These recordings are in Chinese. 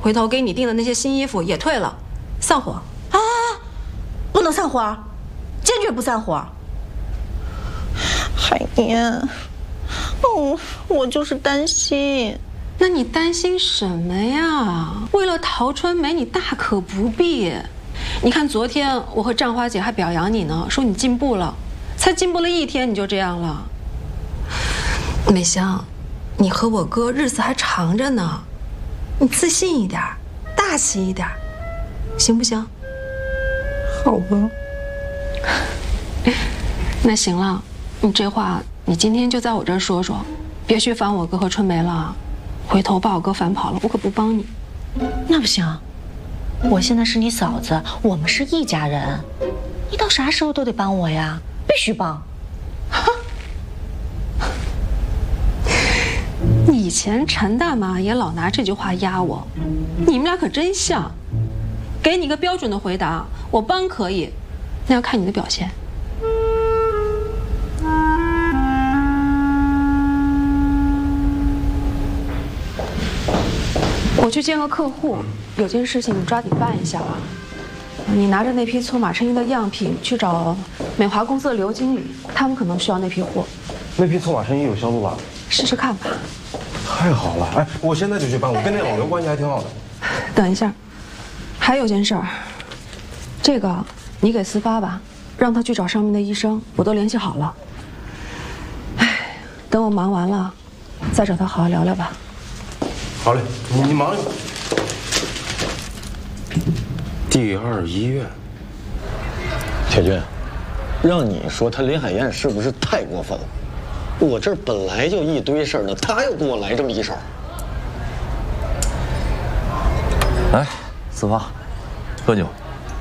回头给你订的那些新衣服也退了，散伙。 啊，不能散伙，坚决不散伙。海燕，我就是担心。 那你担心什么呀？为了陶春梅，你大可不必。你看昨天我和战花姐还表扬你呢，说你进步了，才进步了1天你就这样了。梅香，你和我哥日子还长着呢，你自信一点，大气一点，行不行？ 好吧。 那行了，你这话你今天就在我这儿说说，别去烦我哥和春梅了，回头把我哥烦跑了，我可不帮你。 那不行，我现在是你嫂子，我们是一家人，你到啥时候都得帮我呀，必须帮。 你以前陈大妈也老拿这句话压我，你们俩可真像。给你个标准的回答，我帮可以，那要看你的表现。我去见个客户，有件事情你抓紧办一下啊。你拿着那批粗马衬衣的样品去找美华公司的刘经理，他们可能需要那批货。 那批粗马衬衣有销路吧？ 试试看吧。 太好了，哎，我现在就去办，我跟那老刘关系还挺好的。 等一下，还有件事儿，这个你给司发吧，让他去找上面的医生，我都联系好了。哎，等我忙完了，再找他好好聊聊吧。 好嘞，你忙着吧。第2医院， 铁军，让你说他林海燕是不是太过分了？我这儿本来就一堆事儿呢，他又给我来这么一手。 来，司发，喝酒。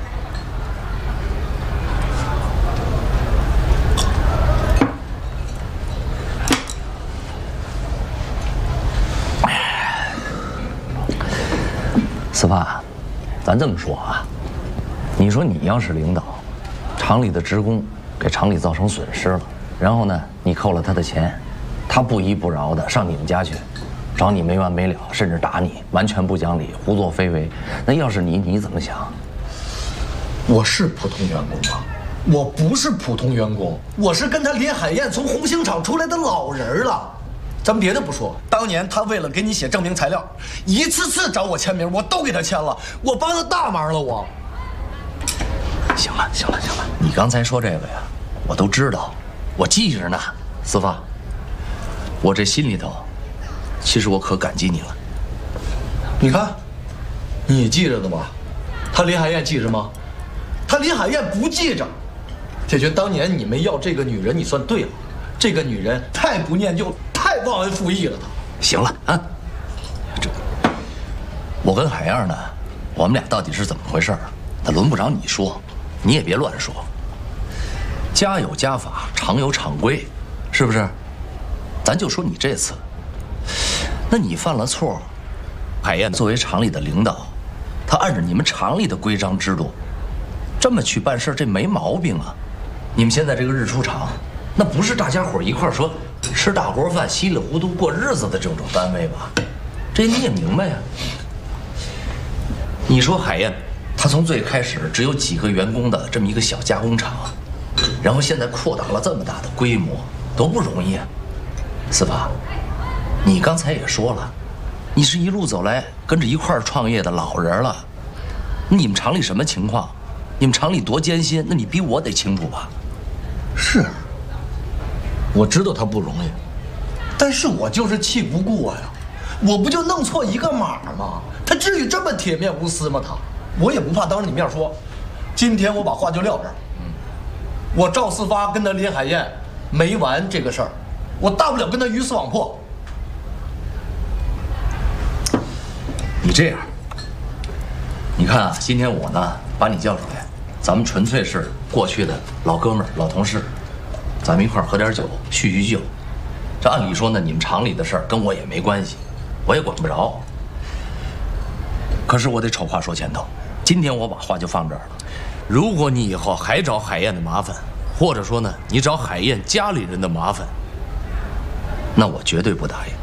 司发，咱这么说啊，你说你要是领导，厂里的职工给厂里造成损失了，然后呢，你扣了他的钱，他不依不饶的上你们家去，找你没完没了，甚至打你，完全不讲理，胡作非为。那要是你怎么想？ 我是普通员工吗？我不是普通员工，我是跟他林海燕从红星厂出来的老人了。咱们别的不说，当年他为了给你写证明材料，一次次找我签名，我都给他签了，我帮他大忙了。我。 行了，你刚才说这个呀，我都知道，我记着呢。司发，我这心里头，其实我可感激你了。 你看，你记着的吧？他林海燕记着吗？他林海燕不记着。铁军，当年你们要这个女人，你算对了。这个女人太不念旧，太忘恩负义了。她。 行了啊，这我跟海燕呢，我们俩到底是怎么回事？那轮不着你说，你也别乱说。家有家法，厂有厂规，是不是？咱就说你这次，那你犯了错，海燕作为厂里的领导，她按照你们厂里的规章制度，这么去办事，这没毛病啊。你们现在这个日出厂，那不是大家伙一块说吃大锅饭、稀里糊涂过日子的这种单位吧？这你也明白呀。你说海燕，她从最开始只有几个员工的这么一个小加工厂，然后现在扩大了这么大的规模，多不容易啊！司发，你刚才也说了，你是一路走来跟着一块儿创业的老人了，你们厂里什么情况？你们厂里多艰辛，那你比我得清楚吧？ 是，我知道他不容易，但是我就是气不过呀。我不就弄错一个码吗？他至于这么铁面无私吗？他，我也不怕当着你面说。今天我把话就撂这儿。我赵四发跟他林海燕没完这个事儿，我大不了跟他鱼死网破。 你这样，你看啊，今天我呢把你叫出来，咱们纯粹是过去的老哥们儿、老同事，咱们一块儿喝点酒，叙叙旧。这按理说呢，你们厂里的事儿跟我也没关系，我也管不着。可是我得丑话说前头，今天我把话就放这儿了。如果你以后还找海燕的麻烦，或者说呢，你找海燕家里人的麻烦，那我绝对不答应。